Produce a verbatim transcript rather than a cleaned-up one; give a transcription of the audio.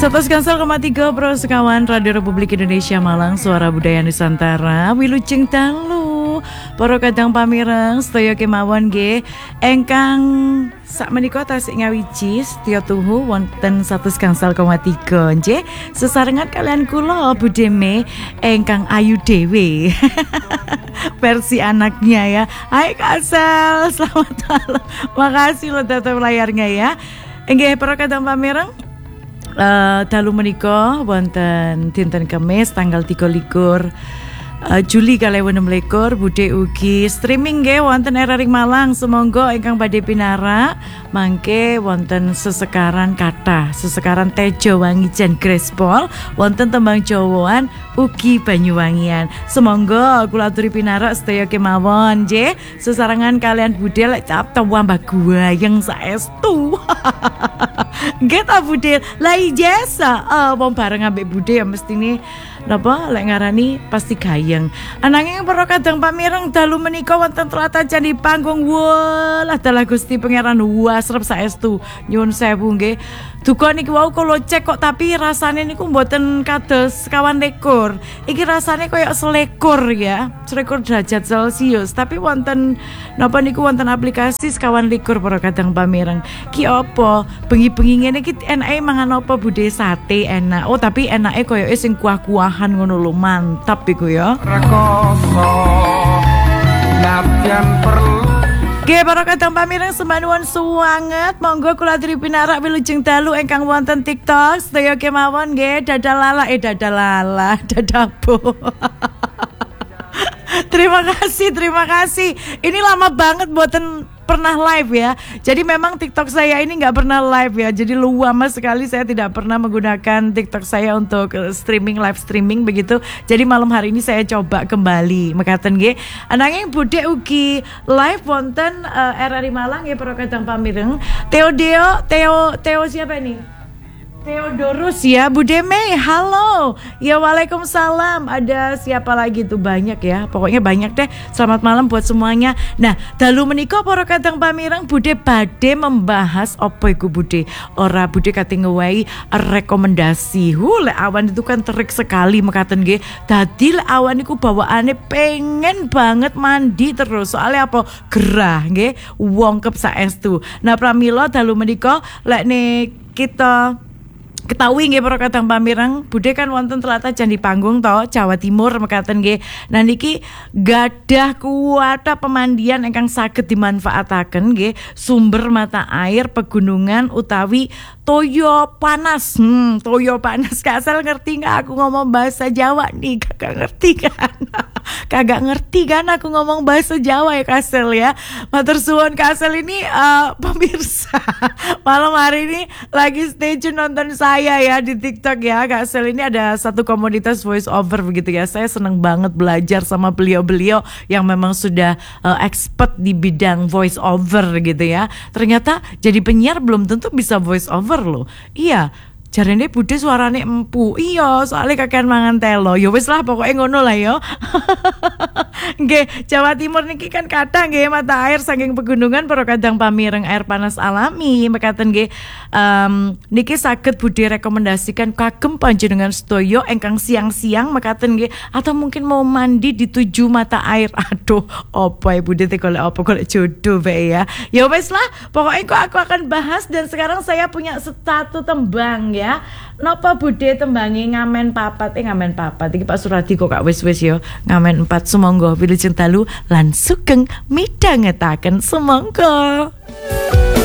Satu Skansel koma tiga Pro Sekawan Radio Republik Indonesia Malang, Suara Budaya Nusantara. Wilujeng dalu para kadang pamireng sedaya kemawon nggih engkang sakmenika tasik ngawiji setya tuhu wonten satu Skansel koma tiga nggih sesarengan kalian kula Budeme engkang ayu dhewe. Versi anaknya ya. Hai Kasel, selamat malam. Makasih lo datang layarnya ya. Nggih para kadang pamireng Uh, dalu menika wonten dinten Kamis tanggal tiga likur uh, Juli kalih enem likur Bude ugi streaming nggih wonten R R I Malang. Sumangga ingkang badhe pinarak mangke wonten sesekaran kathah sesekaran Tejo Wangi Jan Grespol wonten tembang Jawaan ugi Banyuwangian. Sumangga kula aturi pinarak sedaya kemawon nggih sesarengan kalian Bude lek cap tambah guayeng saestu. Nggih ta Bude lah ijasa uh, wong bareng ambek Bude ya mestine napa lek ngarani pasti gayeng. Ananging para kadang pamireng dalu menika wonten tlatah candi panggung walah dalah Gusti Pangeran wasrep saestu nyuwun sewu nggih. Duka niki wau kula cek kok tapi rasane niku mboten kados sekawan likur. Iki rasane koyo selikur ya, selikur derajat Celcius. Tapi wonten napa niku wonten aplikasi sekawan likur para kadang pamireng. Ki apa? Bengi-bengi ngene iki enake mangan apa Bude? Sate enak. Oh tapi enake koyo sing kuah-kuahan ngono lho, mantap iku ya. Rekoso latihan perlu. Oke, para kadang pamireng sembanuan suwanget, monggo kula aturi pinarak wilujeng dalu engkang wonten TikTok sedaya kemawon nggih dadalala eh dadalala dadabo. Terima kasih, terima kasih. Ini lama banget buatan pernah live ya. Jadi memang TikTok saya ini nggak pernah live ya. Jadi lama sekali saya tidak pernah menggunakan TikTok saya untuk streaming, live streaming begitu. Jadi malam hari ini saya coba kembali. Mekaten nggih. Ananging Bude ugi live wonten uh, R R I Malang ya para kadang pamireng. Theo Deo, Theo Theo siapa ini? Theodorus ya, Budeme, halo. Ya waalaikumsalam. Ada siapa lagi tuh banyak ya. Pokoknya banyak deh. Selamat malam buat semuanya. Nah, dalu menika para kadang pamireng Bude badhe membahas apa iku Bude? Ora Bude kate ngewahi rekomendasi. Hu lek awan itu kan terik sekali mekaten nggih. Dadi lek awan iku bawaane pengen banget mandi terus. Soalnya apa? Gerah nggih. Wongkep saestu. Nah, pramila dalu menika lek ne kita ketahui nggih para kadang pamireng Bude kan wonten tlatah Candi Panggung to Jawa Timur mekaten nggih. Nah niki gadah kuwata pemandian ingkang saged dimanfaataken nggih sumber mata air pegunungan utawi toyo panas. Hmm, toyo panas. Kasel ngerti nggak aku ngomong bahasa Jawa nih? Kagak ngerti kan? Kagak ngerti kan aku ngomong bahasa Jawa ya Kasel ya. Matur suwun Kasel ini uh, pemirsa malam hari ini lagi stay tune nonton saya ya di TikTok ya. Kasel ini ada satu komunitas voice over begitu ya. Saya seneng banget belajar sama beliau-beliau yang memang sudah uh, expert di bidang voice over gitu ya. Ternyata jadi penyiar belum tentu bisa voice over loh. Iya, jarene Bude suarane empu. Iya, soalnya kakean mangan telo. Ya wis lah pokoknya ngono lah ya. Nggih, Jawa Timur niki kan kathah nggih mata air saking pegunungan para kadang pamireng air panas alami. Mekaten nggih um, niki saged Bude rekomendasikan kagem panjenengan sedaya engkang siang-siang mekaten nggih atau mungkin mau mandi di tujuh mata air. Aduh, opo ya Bude teh golek opo golek jodoh bae ya. Ya wis lah, pokoknya kok aku akan bahas dan sekarang saya punya satu tembang ya. Napa Bude tembangi ngamen papat eh ngamen papat iki Pak Suradi kok gak wis-wis ya ngamen empat. Sumangga wilujeng dalu lan sugeng midhangetaken sumangga.